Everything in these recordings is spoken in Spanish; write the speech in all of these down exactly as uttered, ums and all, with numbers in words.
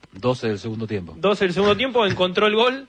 doce del segundo tiempo. doce del segundo tiempo, encontró el gol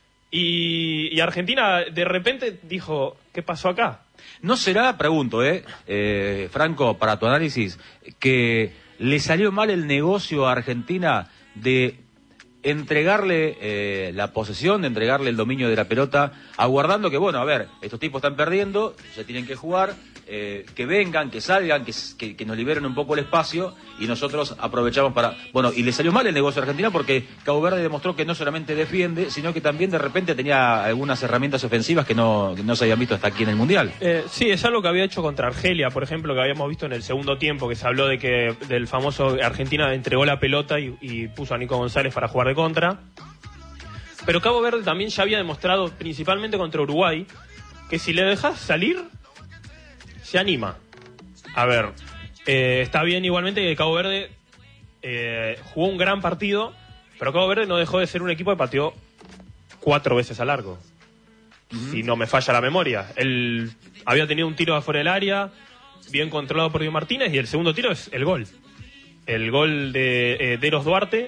y, y Argentina de repente dijo, ¿qué pasó acá? ¿No será, pregunto, eh, eh, Franco, para tu análisis, que le salió mal el negocio a Argentina de entregarle eh, la posesión, de entregarle el dominio de la pelota, aguardando que, bueno, a ver, estos tipos están perdiendo, se tienen que jugar, eh, que vengan, que salgan, que, que, que nos liberen un poco el espacio y nosotros aprovechamos para... Bueno, y le salió mal el negocio a Argentina porque Cabo Verde demostró que no solamente defiende, sino que también de repente tenía algunas herramientas ofensivas que no, que no se habían visto hasta aquí en el Mundial. Eh, sí, es algo que había hecho contra Argelia, por ejemplo, que habíamos visto en el segundo tiempo, que se habló de que del famoso Argentina entregó la pelota y, y puso a Nico González para jugar de contra. Pero Cabo Verde también ya había demostrado, principalmente contra Uruguay, que si le dejas salir, se anima. A ver, eh, está bien igualmente que Cabo Verde eh, jugó un gran partido, pero Cabo Verde no dejó de ser un equipo que pateó cuatro veces a largo. Uh-huh. Si no me falla la memoria. Él había tenido un tiro afuera del área, bien controlado por Diego Martínez, y el segundo tiro es el gol. El gol de eh, Deros Duarte,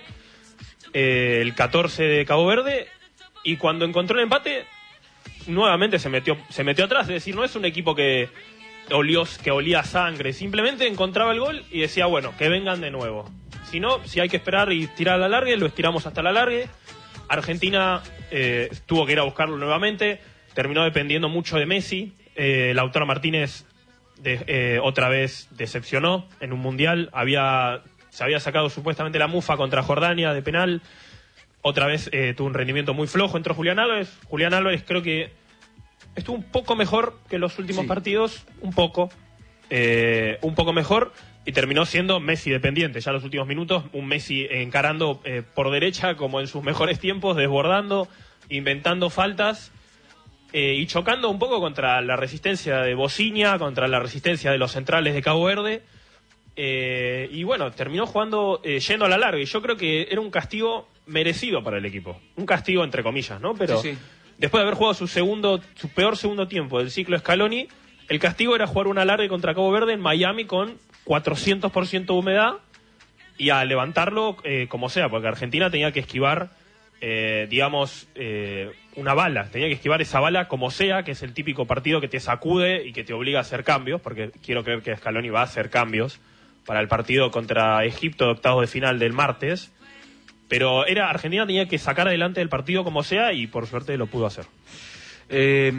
eh, el catorce de Cabo Verde, y cuando encontró el empate, nuevamente se metió, se metió atrás. Es decir, no es un equipo que... Olió, que olía sangre, simplemente encontraba el gol y decía, bueno, que vengan de nuevo. Si no, si hay que esperar y tirar a la largue, lo estiramos hasta la largue. Argentina eh, tuvo que ir a buscarlo nuevamente, terminó dependiendo mucho de Messi. eh, Lautaro Martínez de, eh, otra vez decepcionó en un mundial, había se había sacado supuestamente la mufa contra Jordania de penal, otra vez eh, tuvo un rendimiento muy flojo. Entró Julián Álvarez. Julián Álvarez creo que estuvo un poco mejor que los últimos sí. partidos, un poco, eh, un poco mejor, y terminó siendo Messi dependiente. Ya los últimos minutos, un Messi encarando eh, por derecha como en sus mejores tiempos, desbordando, inventando faltas eh, y chocando un poco contra la resistencia de Bociña, contra la resistencia de los centrales de Cabo Verde. Eh, y bueno, terminó jugando eh, yendo a la larga, y yo creo que era un castigo merecido para el equipo. Un castigo entre comillas, ¿no? Pero... Sí, sí. Después de haber jugado su segundo, su peor segundo tiempo del ciclo Scaloni, el castigo era jugar una larga contra Cabo Verde en Miami con cuatrocientos por ciento de humedad y a levantarlo eh, como sea, porque Argentina tenía que esquivar, eh, digamos, eh, una bala. Tenía que esquivar esa bala como sea, que es el típico partido que te sacude y que te obliga a hacer cambios, porque quiero creer que Scaloni va a hacer cambios para el partido contra Egipto de octavos de final del martes. Pero era Argentina tenía que sacar adelante el partido como sea y por suerte lo pudo hacer. Eh,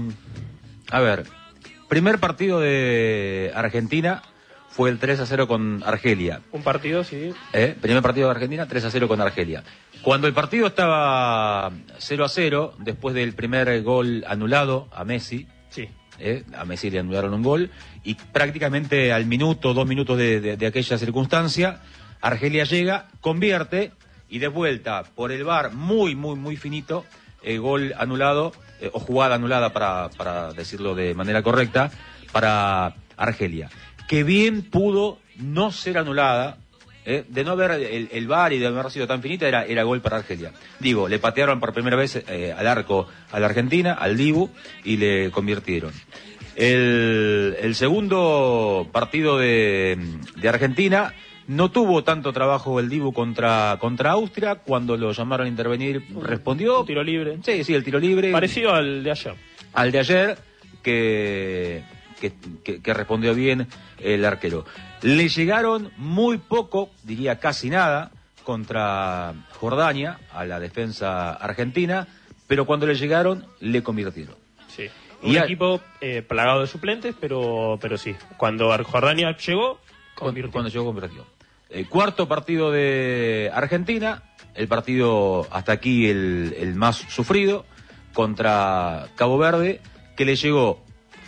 a ver, primer partido de Argentina fue el tres a cero con Argelia. Un partido, sí. Eh, primer partido de Argentina, tres a cero con Argelia. Cuando el partido estaba cero a cero, después del primer gol anulado a Messi, sí. eh, a Messi le anularon un gol, y prácticamente al minuto, dos minutos de, de, de aquella circunstancia, Argelia llega, convierte... Y de vuelta, por el V A R, muy, muy, muy finito, eh, gol anulado, eh, o jugada anulada para, para decirlo de manera correcta, para Argelia. Que bien pudo no ser anulada, eh, de no haber el, el V A R y de haber sido tan finita, era, era gol para Argelia. Digo, le patearon por primera vez eh, al arco a la Argentina, al Dibu, y le convirtieron. El, el segundo partido de, de Argentina... No tuvo tanto trabajo el Dibu contra contra Austria. Cuando lo llamaron a intervenir, respondió. Un tiro libre. Sí, sí, el tiro libre. Parecido al de ayer. Al de ayer, que, que, que, que respondió bien el arquero. Le llegaron muy poco, diría casi nada, contra Jordania, a la defensa argentina, pero cuando le llegaron, le convirtieron. Sí. Un y equipo a... eh, plagado de suplentes, pero, pero sí. Cuando Jordania llegó, convirtió. Cuando llegó, convirtió. El cuarto partido de Argentina, el partido hasta aquí el, el más sufrido, contra Cabo Verde, que le llegó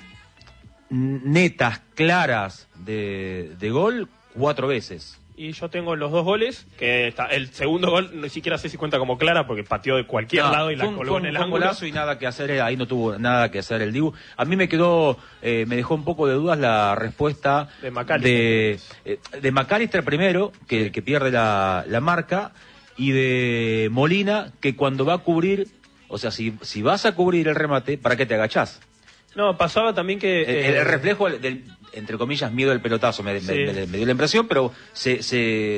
netas, claras de, de gol cuatro veces. Y yo tengo los dos goles, que está, el segundo gol ni siquiera sé si cuenta como clara porque pateó de cualquier no, lado y la colgó en el ángulo. Y nada que hacer, ahí no tuvo nada que hacer el Dibu. A mí me quedó, eh, me dejó un poco de dudas la respuesta de McAllister, de, eh, de McAllister primero, que, que pierde la, la marca, y de Molina, que cuando va a cubrir, o sea, si, si vas a cubrir el remate, ¿para qué te agachás? No, pasaba también que... Eh, el, el reflejo del, entre comillas, miedo del pelotazo, me, sí. me, me, me dio la impresión, pero se, se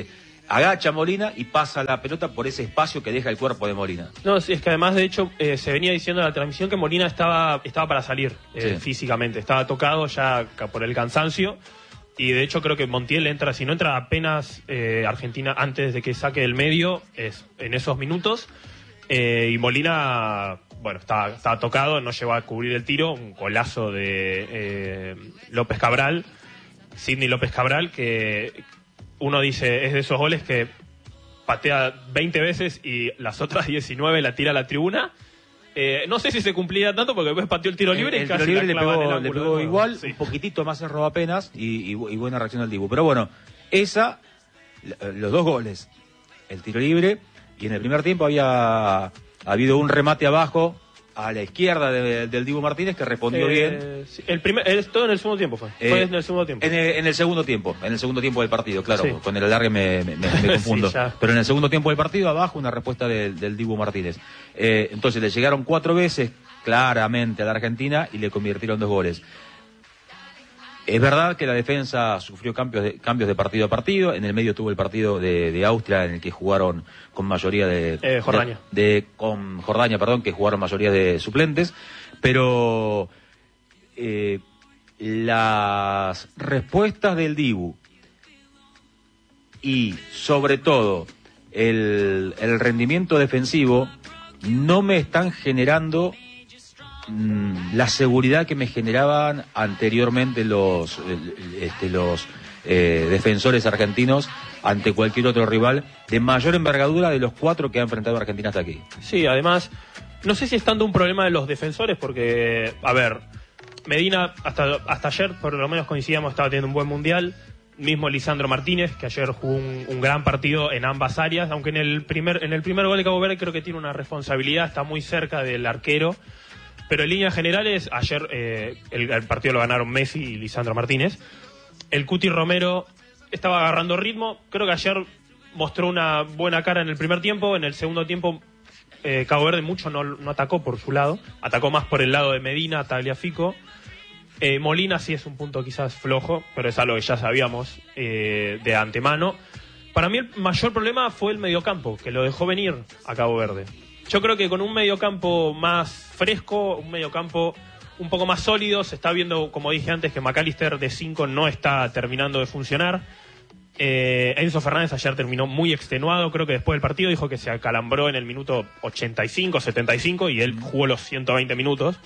agacha Molina y pasa la pelota por ese espacio que deja el cuerpo de Molina. No, sí, es que además, de hecho, eh, se venía diciendo en la transmisión que Molina estaba, estaba para salir eh, sí. físicamente, estaba tocado ya por el cansancio, y de hecho creo que Montiel entra, si no entra apenas eh, Argentina antes de que saque del medio, es en esos minutos, eh, y Molina, bueno, estaba, estaba tocado, no llegó a cubrir el tiro, un golazo de eh, López Cabral, Sidney López Cabral, que uno dice, es de esos goles que patea veinte veces y las otras diecinueve la tira a la tribuna. Eh, no sé si se cumplía tanto porque después pateó el tiro libre el, y el casi tiro libre la le pegó, en el le ángulo, pegó ¿no? igual, Sí. un poquitito más en robapenas y, y, y buena reacción del Dibu. Pero bueno, esa, los dos goles, el tiro libre, y en el primer tiempo había habido un remate abajo a la izquierda de, del Dibu Martínez que respondió eh, bien. Sí, el primer, el, todo en el segundo tiempo fue. Eh, fue en el segundo tiempo. En el, en el segundo tiempo, en el segundo tiempo del partido, claro, sí. con el alargue me, me, me, me confundo. Sí, pero en el segundo tiempo del partido, abajo, una respuesta del, del Dibu Martínez. Eh, entonces le llegaron cuatro veces claramente a la Argentina y le convirtieron dos goles. Es verdad que la defensa sufrió cambios de, cambios de partido a partido. En el medio tuvo el partido de, de Austria, en el que jugaron con mayoría de... Eh, Jordania. De, de, con Jordania, perdón, que jugaron mayoría de suplentes. Pero eh, las respuestas del Dibu y, sobre todo, el, el rendimiento defensivo no me están generando la seguridad que me generaban anteriormente los este, los eh, defensores argentinos ante cualquier otro rival de mayor envergadura de los cuatro que ha enfrentado Argentina hasta aquí. Sí, además, no sé si es tanto un problema de los defensores, porque, a ver, Medina hasta, hasta ayer, por lo menos coincidíamos, estaba teniendo un buen mundial. Mismo Lisandro Martínez, que ayer jugó un, un gran partido en ambas áreas, aunque en el primer en el primer gol de Cabo Verde creo que tiene una responsabilidad, está muy cerca del arquero. Pero en líneas generales, ayer eh, el, el partido lo ganaron Messi y Lisandro Martínez. El Cuti Romero estaba agarrando ritmo. Creo que ayer mostró una buena cara en el primer tiempo. En el segundo tiempo, eh, Cabo Verde mucho no, no atacó por su lado. Atacó más por el lado de Medina, Tagliafico. Eh, Molina sí es un punto quizás flojo, pero es algo que ya sabíamos eh, de antemano. Para mí el mayor problema fue el mediocampo, que lo dejó venir a Cabo Verde. Yo creo que con un mediocampo más fresco, un mediocampo un poco más sólido, se está viendo, como dije antes, que McAllister de cinco no está terminando de funcionar. Eh, Enzo Fernández ayer terminó muy extenuado, creo que después del partido dijo que se acalambró en el minuto ochenta y cinco, setenta y cinco y él jugó los ciento veinte minutos.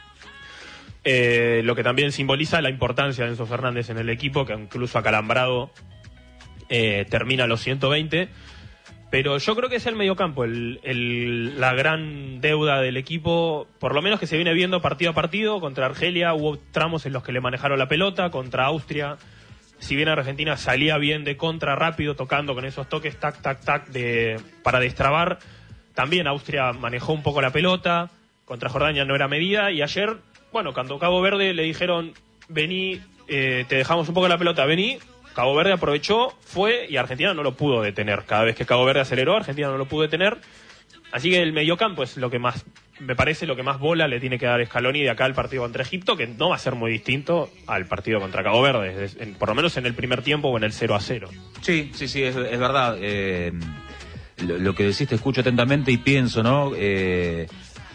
Eh, lo que también simboliza la importancia de Enzo Fernández en el equipo, que incluso acalambrado eh, termina los ciento veinte. Pero yo creo que es el mediocampo, el, el, la gran deuda del equipo, por lo menos que se viene viendo partido a partido. Contra Argelia hubo tramos en los que le manejaron la pelota, contra Austria, si bien Argentina salía bien de contra rápido, tocando con esos toques, tac, tac, tac, de, para destrabar, también Austria manejó un poco la pelota, contra Jordania no era medida, y ayer, bueno, cuando Cabo Verde le dijeron, vení, eh, te dejamos un poco la pelota, vení, Cabo Verde aprovechó, fue y Argentina no lo pudo detener. Cada vez que Cabo Verde aceleró, Argentina no lo pudo detener. Así que el mediocampo es lo que más, me parece, lo que más bola le tiene que dar Scaloni de acá al partido contra Egipto, que no va a ser muy distinto al partido contra Cabo Verde, es, en, por lo menos en el primer tiempo o en el cero a cero. Sí, sí, sí, es, es verdad. Eh, lo, lo que decís te escucho atentamente y pienso, ¿no? Eh,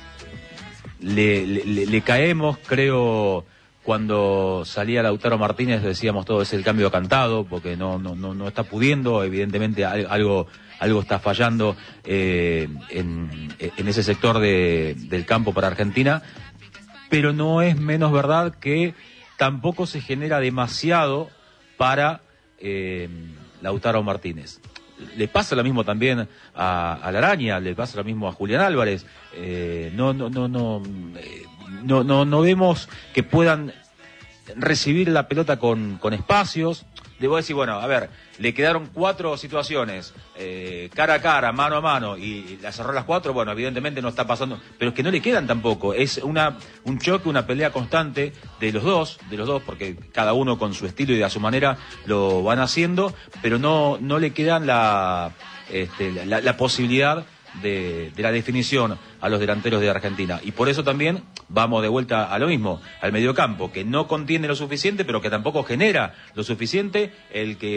le, le, le caemos, creo... Cuando salía Lautaro Martínez decíamos todo es el cambio cantado, porque no no no, no está pudiendo, evidentemente algo algo está fallando eh, en, en ese sector de, del campo para Argentina, pero no es menos verdad que tampoco se genera demasiado para eh, Lautaro Martínez. Le pasa lo mismo también a, a la Araña, le pasa lo mismo a Julián Álvarez. Eh, no no no no eh, No, no, no vemos que puedan recibir la pelota con, con espacios. Debo decir, bueno, a ver, le quedaron cuatro situaciones, eh, cara a cara, mano a mano, y las cerró las cuatro, bueno, evidentemente no está pasando, pero es que no le quedan tampoco. Es una un choque, una pelea constante de los dos, de los dos, porque cada uno con su estilo y a su manera lo van haciendo, pero no, no le quedan la, este, la, la posibilidad De, de la definición a los delanteros de Argentina, y por eso también vamos de vuelta a lo mismo, al mediocampo, que no contiene lo suficiente pero que tampoco genera lo suficiente, el que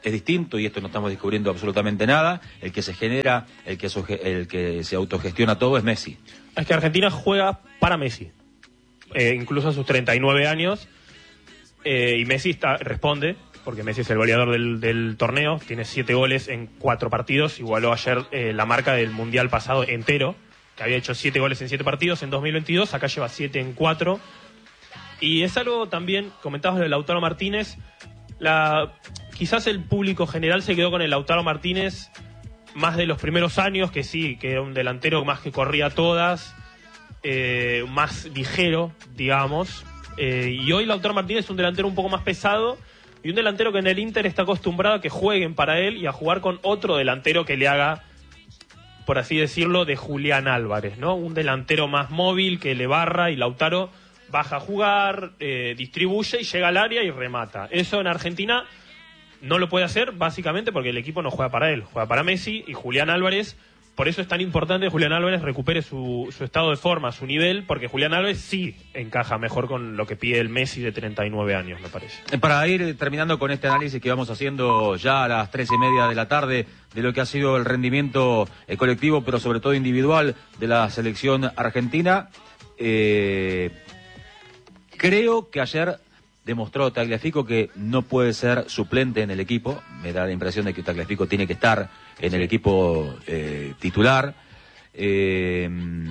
es distinto, y esto no estamos descubriendo absolutamente nada. El que se genera, el que, el que se autogestiona todo es Messi. Es que Argentina juega para Messi, eh, incluso a sus treinta y nueve años, eh, y Messi está, responde, porque Messi es el goleador del, del torneo, tiene siete goles en cuatro partidos, igualó ayer eh, la marca del Mundial pasado entero, que había hecho siete goles en siete partidos en dos mil veintidós, acá lleva siete en cuatro. Y es algo también, comentabas de Lautaro Martínez, la, quizás el público general se quedó con el Lautaro Martínez más de los primeros años, que sí, que era un delantero más que corría todas, eh, más ligero, digamos. Eh, y hoy Lautaro Martínez es un delantero un poco más pesado, y un delantero que en el Inter está acostumbrado a que jueguen para él y a jugar con otro delantero que le haga, por así decirlo, de Julián Álvarez, ¿no? Un delantero más móvil que le barra, y Lautaro baja a jugar, eh, distribuye y llega al área y remata. Eso en Argentina no lo puede hacer básicamente porque el equipo no juega para él, juega para Messi, y Julián Álvarez, por eso es tan importante que Julián Álvarez recupere su, su estado de forma, su nivel, porque Julián Álvarez sí encaja mejor con lo que pide el Messi de treinta y nueve años, me parece. Para ir terminando con este análisis que vamos haciendo ya a las tres y media de la tarde de lo que ha sido el rendimiento eh, colectivo, pero sobre todo individual, de la selección argentina, eh, creo que ayer demostró Tagliafico que no puede ser suplente en el equipo. Me da la impresión de que Tagliafico tiene que estar en sí. el equipo eh, titular. Eh,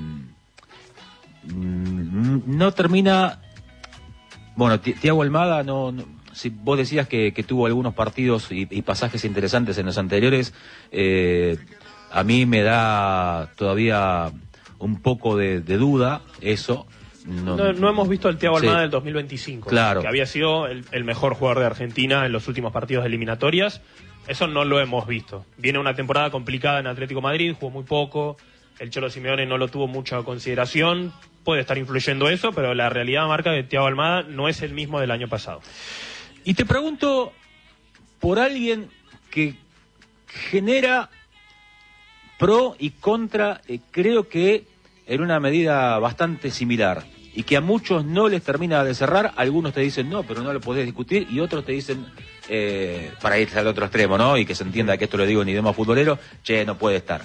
no termina... Bueno, Thiago Almada, no, no, si vos decías que, que tuvo algunos partidos y, y pasajes interesantes en los anteriores, eh, a mí me da todavía un poco de, de duda eso. No, no, no hemos visto al Thiago Almada sí. del dos mil veinticinco, claro. que había sido el, el mejor jugador de Argentina en los últimos partidos de eliminatorias. Eso no lo hemos visto. Viene una temporada complicada en Atlético Madrid, jugó muy poco, el Cholo Simeone no lo tuvo mucha consideración, puede estar influyendo eso, pero la realidad marca que Thiago Almada no es el mismo del año pasado. Y te pregunto por alguien que genera pro y contra, eh, creo que en una medida bastante similar, y que a muchos no les termina de cerrar. Algunos te dicen no, pero no lo podés discutir, y otros te dicen, eh, para irse al otro extremo, ¿no? Y que se entienda que esto lo digo en idioma futbolero, che, no puede estar.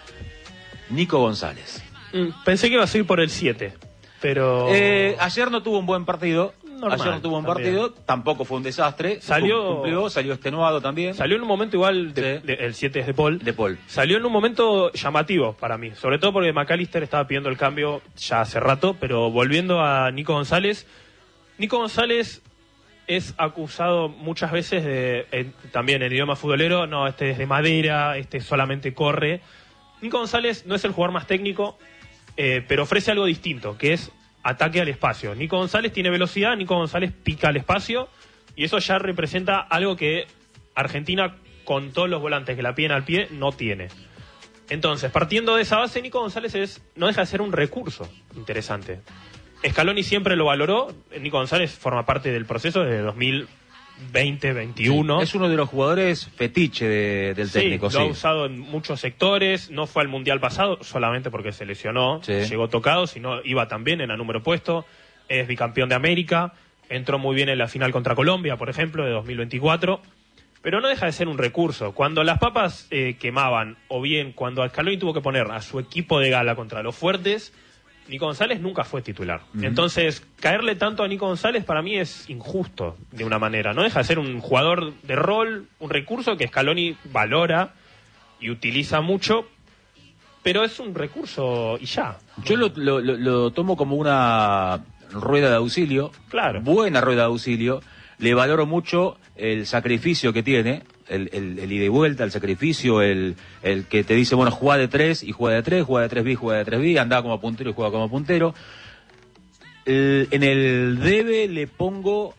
Nico González. Mm, pensé que iba a seguir por el siete, pero... Eh, ayer no tuvo un buen partido. Normal, ayer no tuvo un también. partido, tampoco fue un desastre. Salió, cumplió, salió extenuado también. Salió en un momento igual, de, sí. de, el siete es de Paul. De Paul. Salió en un momento llamativo para mí, sobre todo porque McAllister estaba pidiendo el cambio ya hace rato, pero volviendo a Nico González, Nico González es acusado muchas veces de, eh, también en idioma futbolero, no, este es de madera, este solamente corre. Nico González no es el jugador más técnico, eh, pero ofrece algo distinto, que es ataque al espacio. Nico González tiene velocidad, Nico González pica al espacio, y eso ya representa algo que Argentina, con todos los volantes que la piden al pie, no tiene. Entonces, partiendo de esa base, Nico González es, no deja de ser un recurso interesante. Scaloni siempre lo valoró, Nico González forma parte del proceso desde dos mil veinte veintiuno. Sí, es uno de los jugadores fetiche de, del sí, técnico. Lo sí, ha usado en muchos sectores, no fue al Mundial pasado solamente porque se lesionó, sí. llegó tocado, sino iba también en el número puesto, es bicampeón de América, entró muy bien en la final contra Colombia, por ejemplo, de dos mil veinticuatro, pero no deja de ser un recurso. Cuando las papas eh, quemaban, o bien cuando Scaloni tuvo que poner a su equipo de gala contra los fuertes, Nico González nunca fue titular. Uh-huh. Entonces, caerle tanto a Nico González para mí es injusto, de una manera. No deja de ser un jugador de rol, un recurso que Scaloni valora y utiliza mucho, pero es un recurso y ya. Yo lo, lo, lo tomo como una rueda de auxilio, claro. buena rueda de auxilio. Le valoro mucho el sacrificio que tiene, el, el, el ida y vuelta, el sacrificio, el, el que te dice, bueno, juega de tres y juega de tres, juega de tres B, juega de tres B, anda como puntero y juega como puntero. El, en el debe le pongo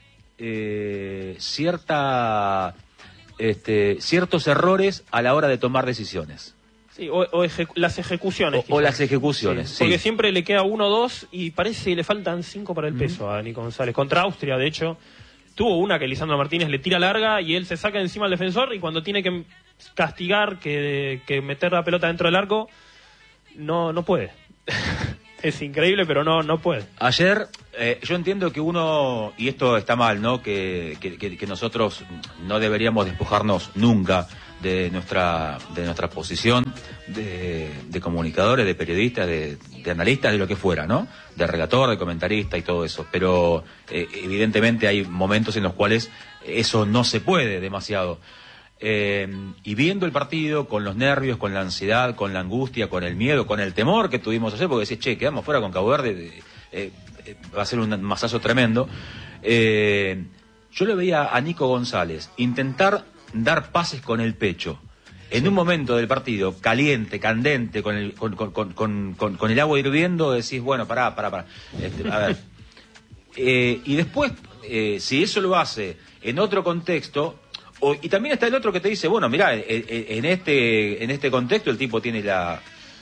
eh, cierta, este, ciertos errores a la hora de tomar decisiones. Sí, o, o ejecu- las ejecuciones. O, o las ejecuciones, sí, sí. Porque siempre le queda uno o dos y parece que le faltan cinco para el Mm. peso a Nico González. Contra Austria, de hecho, tuvo una que Lisandro Martínez le tira larga y él se saca encima al defensor, y cuando tiene que castigar, que, que meter la pelota dentro del arco, no, no puede. es increíble, pero no, no puede. Ayer, eh, yo entiendo que uno, y esto está mal, ¿no? Que, que, que nosotros no deberíamos despojarnos nunca de nuestra de nuestra posición de, de comunicadores, de periodistas, de, de analistas, de lo que fuera, ¿no? De relator, de comentarista y todo eso. Pero eh, evidentemente hay momentos en los cuales eso no se puede demasiado. Eh, y viendo el partido con los nervios, con la ansiedad, con la angustia, con el miedo, con el temor que tuvimos ayer, porque decís, che, quedamos fuera con Cabo Verde, eh, eh, va a ser un masazo tremendo. Eh, yo le veía a Nico González intentar dar pases con el pecho. En sí. Un momento del partido, caliente, candente, con el, con, con, con, con, con, con el agua hirviendo, decís, bueno, pará, pará, pará. Este, a ver. Eh, y después, eh, si eso lo hace en otro contexto, o, y también está el otro que te dice, bueno, mirá, en, en, este, en este contexto el tipo tiene la...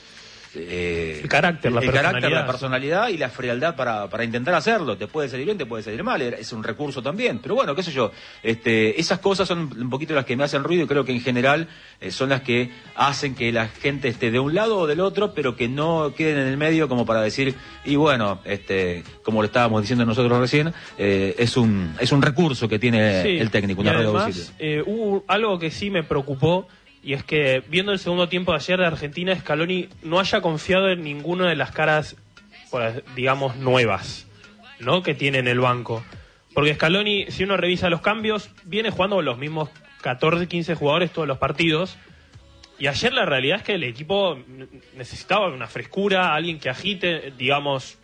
Eh, el carácter, la el personalidad. carácter, la personalidad y la frialdad para, para intentar hacerlo. Te puede salir bien, te puede salir mal, es un recurso también. Pero bueno, qué sé yo, este, esas cosas son un poquito las que me hacen ruido y creo que en general eh, son las que hacen que la gente esté de un lado o del otro, pero que no queden en el medio como para decir, y bueno, este, como lo estábamos diciendo nosotros recién, eh, es un es un recurso que tiene sí, el técnico, una red además, eh, hubo algo que sí me preocupó. Y es que, viendo el segundo tiempo de ayer de Argentina, Scaloni no haya confiado en ninguna de las caras, digamos, nuevas, ¿no?, que tiene en el banco. Porque Scaloni, si uno revisa los cambios, viene jugando con los mismos catorce, quince jugadores todos los partidos. Y ayer la realidad es que el equipo necesitaba una frescura, alguien que agite, digamos,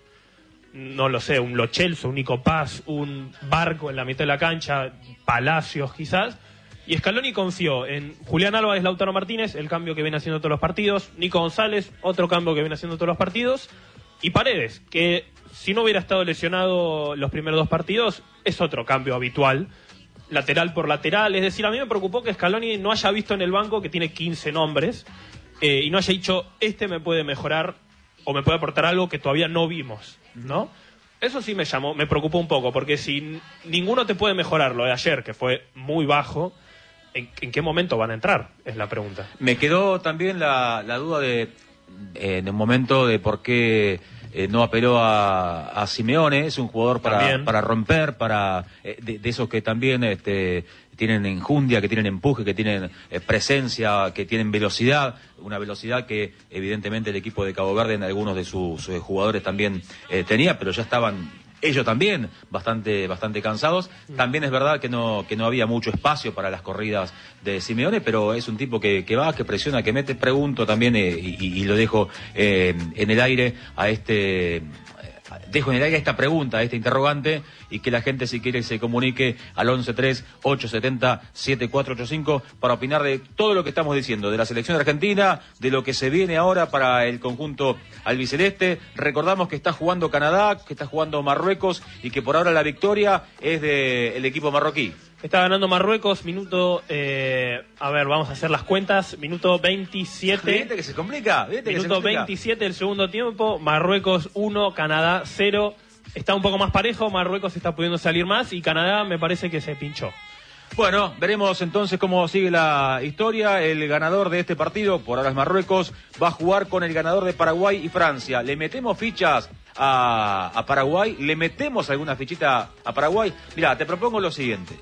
no lo sé, un Lo Celso, un Nico Paz, un Barco en la mitad de la cancha, Palacios quizás. Y Scaloni confió en Julián Álvarez, Lautaro Martínez, el cambio que viene haciendo todos los partidos, Nico González, otro cambio que viene haciendo todos los partidos, y Paredes, que si no hubiera estado lesionado los primeros dos partidos, es otro cambio habitual, lateral por lateral. Es decir, a mí me preocupó que Scaloni no haya visto en el banco, que tiene quince nombres, eh, y no haya dicho, este me puede mejorar o me puede aportar algo que todavía no vimos, ¿no? Eso sí me llamó, me preocupó un poco, porque si ninguno te puede mejorar lo de ayer, que fue muy bajo, ¿En, ¿En qué momento van a entrar? Es la pregunta. Me quedó también la, la duda de, eh, en un momento, de por qué eh, no apeló a, a Simeone. Es un jugador para, para romper, para eh, de, de esos que también este, tienen enjundia, que tienen empuje, que tienen eh, presencia, que tienen velocidad. Una velocidad que evidentemente el equipo de Cabo Verde en algunos de sus, sus jugadores también eh, tenía, pero ya estaban... ellos también bastante bastante cansados. También es verdad que no que no había mucho espacio para las corridas de Simeone, pero es un tipo que, que va, que presiona, que mete. Pregunto también, eh, y, y lo dejo eh, en el aire a este... Dejo en el aire esta pregunta, esta interrogante, y que la gente, si quiere, se comunique al once tres ocho siete cero siete cuatro ocho cinco para opinar de todo lo que estamos diciendo, de la selección argentina, de lo que se viene ahora para el conjunto albiceleste. Recordamos que está jugando Canadá, que está jugando Marruecos, y que por ahora la victoria es del equipo marroquí. Está ganando Marruecos, minuto, eh, a ver, vamos a hacer las cuentas, minuto veintisiete. ¿Viste que se complica? ¿Viste minuto que se complica? veintisiete del segundo tiempo, Marruecos uno, Canadá cero. Está un poco más parejo, Marruecos está pudiendo salir más y Canadá me parece que se pinchó. Bueno, veremos entonces cómo sigue la historia. El ganador de este partido, por ahora es Marruecos, va a jugar con el ganador de Paraguay y Francia. ¿Le metemos fichas a, a Paraguay? ¿Le metemos alguna fichita a Paraguay? Mirá, te propongo lo siguiente.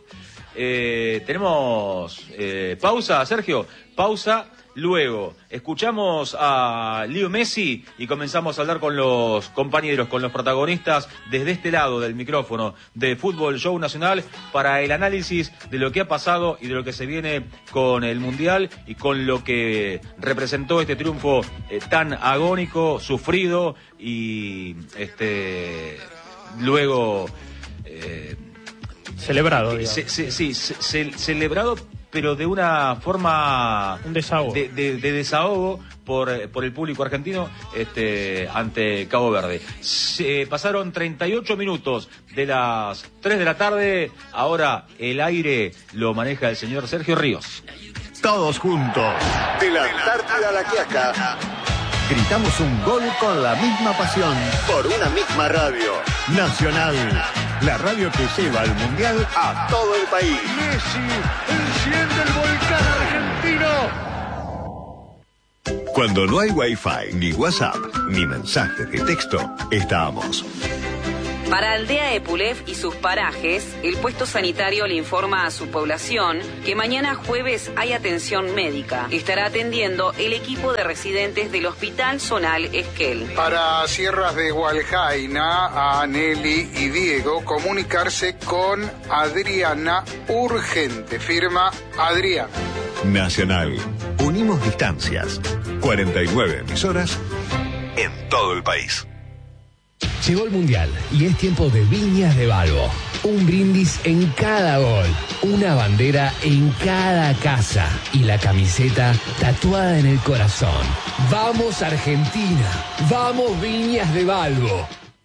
Eh, tenemos eh, pausa, Sergio, pausa, luego escuchamos a Leo Messi y comenzamos a hablar con los compañeros, con los protagonistas desde este lado del micrófono de Fútbol Show Nacional para el análisis de lo que ha pasado y de lo que se viene con el Mundial y con lo que representó este triunfo eh, tan agónico, sufrido y este luego... Eh, Celebrado, digamos. Sí, sí, sí, ce celebrado, pero de una forma... Un desahogo. De, de, de desahogo por, por el público argentino este, ante Cabo Verde. Se pasaron treinta y ocho minutos de las tres de la tarde. Ahora el aire lo maneja el señor Sergio Ríos. Todos juntos, de la Antártida a la Quiaca, gritamos un gol con la misma pasión, por una misma radio. Nacional, la radio que lleva el Mundial a todo el país. Messi enciende el volcán argentino. Cuando no hay Wi-Fi, ni WhatsApp, ni mensajes de texto, estamos. Para Aldea Epulef y sus parajes, el puesto sanitario le informa a su población que mañana jueves hay atención médica. Estará atendiendo el equipo de residentes del Hospital Zonal Esquel. Para Sierras de Hualjaina, a Nelly y Diego, comunicarse con Adriana urgente. Firma Adrián. Nacional. Unimos distancias. cuarenta y nueve emisoras en todo el país. Llegó el Mundial y es tiempo de Viñas de Balbo. Un brindis en cada gol, una bandera en cada casa y la camiseta tatuada en el corazón. ¡Vamos Argentina! ¡Vamos Viñas de Balbo!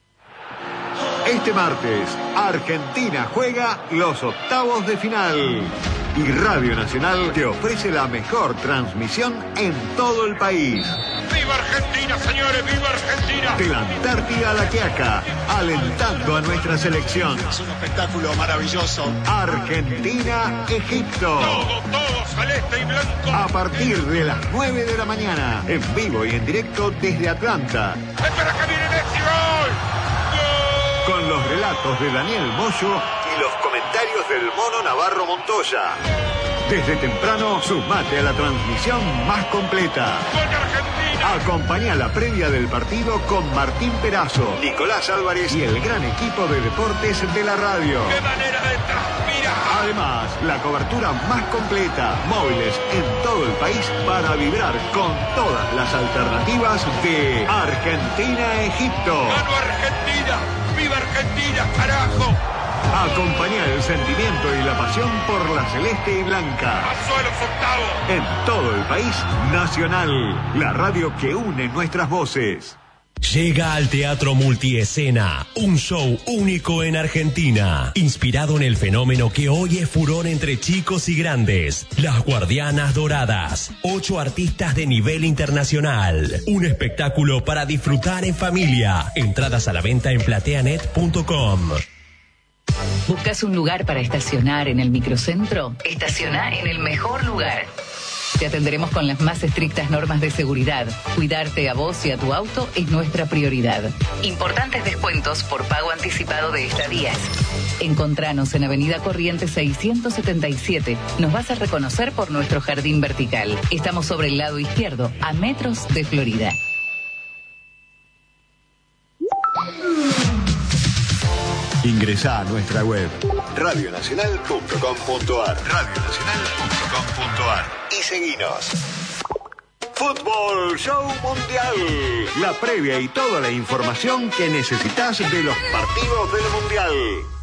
Este martes, Argentina juega los octavos de final. Y Radio Nacional te ofrece la mejor transmisión en todo el país. ¡Viva Argentina, señores! ¡Viva Argentina! De la Antártida a la Quiaca, alentando a nuestra selección. Es un espectáculo maravilloso. Argentina-Egipto. Todo, todo celeste y blanco. A partir de las nueve de la mañana, en vivo y en directo desde Atlanta. ¡Espera que viene Messi! ¡Gol! ¡Gol! Con los relatos de Daniel Moyo y los comentarios del Mono Navarro Montoya. Desde temprano, sumate a la transmisión más completa. ¡Gol de Argentina! Acompaña la previa del partido con Martín Perazo, Nicolás Álvarez y el gran equipo de deportes de la radio. ¡Qué manera de transpirar! Además, la cobertura más completa, móviles en todo el país para vibrar con todas las alternativas de Argentina-Egipto. ¡Gano Argentina! ¡Viva Argentina, carajo! Acompaña el sentimiento y la pasión por la celeste y blanca. ¡Pasó a los octavos! En todo el país, Nacional, la radio que une nuestras voces. Llega al Teatro Multiescena, un show único en Argentina, inspirado en el fenómeno que hoy es furor entre chicos y grandes, Las Guardianas Doradas, ocho artistas de nivel internacional, un espectáculo para disfrutar en familia, entradas a la venta en plateanet punto com. ¿Buscas un lugar para estacionar en el microcentro? Estaciona en el mejor lugar. Te atenderemos con las más estrictas normas de seguridad. Cuidarte a vos y a tu auto es nuestra prioridad. Importantes descuentos por pago anticipado de estadías. Encontranos en Avenida Corrientes seiscientos setenta y siete. Nos vas a reconocer por nuestro jardín vertical. Estamos sobre el lado izquierdo, a metros de Florida. Ingresá a nuestra web radio nacional punto com punto ar radio nacional punto com punto ar y seguinos. Fútbol Show Mundial. La previa y toda la información que necesitas de los partidos del Mundial.